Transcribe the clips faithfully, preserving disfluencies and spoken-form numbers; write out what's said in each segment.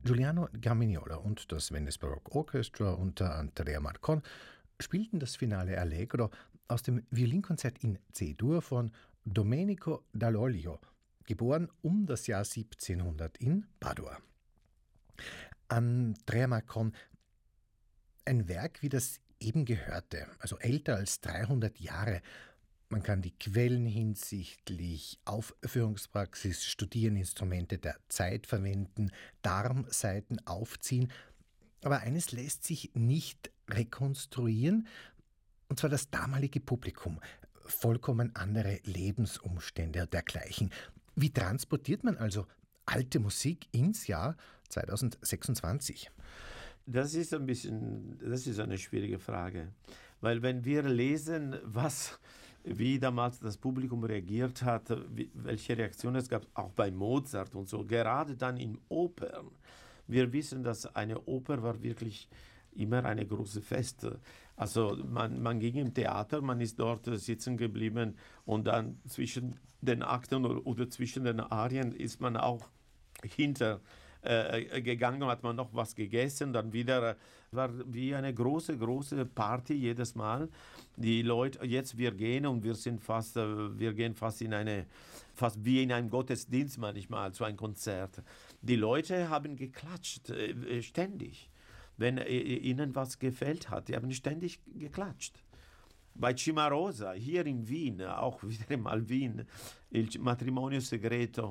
Giuliano Carmignola und das Venice Baroque Orchestra unter Andrea Marcon spielten das Finale Allegro aus dem Violinkonzert in C-Dur von Domenico Dall'Oglio, geboren um das Jahr siebzehnhundert in Padua. Andrea Marcon, ein Werk wie das eben gehörte, also älter als dreihundert Jahre. Man kann die Quellen hinsichtlich Aufführungspraxis studieren, Instrumente der Zeit verwenden, Darmsaiten aufziehen. Aber eines lässt sich nicht rekonstruieren, und zwar das damalige Publikum. Vollkommen andere Lebensumstände und dergleichen. Wie transportiert man also alte Musik ins Jahr zweitausendsechsundzwanzig? Das ist ein bisschen, das ist eine schwierige Frage, weil wenn wir lesen, was, wie damals das Publikum reagiert hat, wie, welche Reaktionen es gab, auch bei Mozart und so, gerade dann in Opern. Wir wissen, dass eine Oper war wirklich immer eine große Feste. Also man, man ging im Theater, man ist dort sitzen geblieben und dann zwischen den Akten oder, oder zwischen den Arien ist man auch hinter äh, gegangen, hat man noch was gegessen, dann wieder, äh, war wie eine große, große Party jedes Mal. Die Leute, jetzt wir gehen und wir sind fast, äh, wir gehen fast in eine, fast wie in einem Gottesdienst manchmal, zu einem Konzert. Die Leute haben geklatscht, äh, ständig. Wenn äh, ihnen was gefällt hat, die haben ständig geklatscht. Bei Cimarosa, hier in Wien, auch wieder mal Wien, Il Matrimonio Segreto,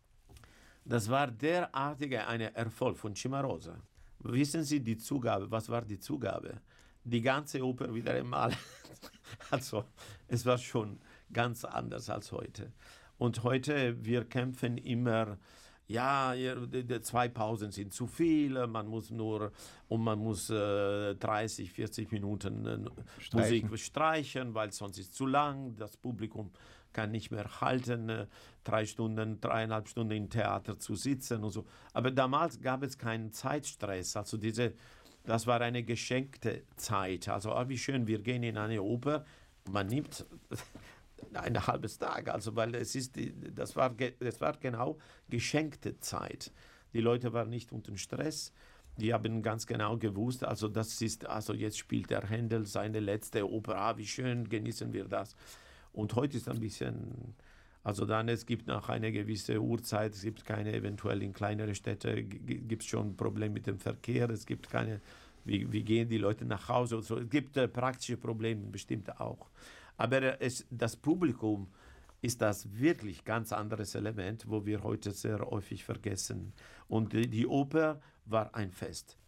das war derartiger ein Erfolg von Cimarosa. Wissen Sie die Zugabe? Was war die Zugabe? Die ganze Oper wieder einmal. Also, es war schon ganz anders als heute. Und heute, wir kämpfen immer, ja, die zwei Pausen sind zu viel, man muss nur, und man muss äh, dreißig, vierzig Minuten äh, Streichen. Musik streichen, weil sonst ist es zu lang, das Publikum kann nicht mehr halten, äh, drei Stunden, dreieinhalb Stunden im Theater zu sitzen und so. Aber damals gab es keinen Zeitstress, also diese, das war eine geschenkte Zeit. Also, ah, wie schön, wir gehen in eine Oper, man nimmt ein halbes Tag, also weil es ist, das war, das war genau geschenkte Zeit. Die Leute waren nicht unter Stress, die haben ganz genau gewusst, also das ist, also jetzt spielt der Händel seine letzte Oper, ah, wie schön, genießen wir das. Und heute ist ein bisschen, also dann, es gibt nach einer gewissen Uhrzeit, es gibt keine, eventuell in kleineren Städten gibt es schon Probleme mit dem Verkehr, es gibt keine, wie, wie gehen die Leute nach Hause und so, es gibt äh, praktische Probleme bestimmt auch. Aber es, das Publikum ist das wirklich ganz anderes Element, wo wir heute sehr häufig vergessen. Und die, die Oper war ein Fest.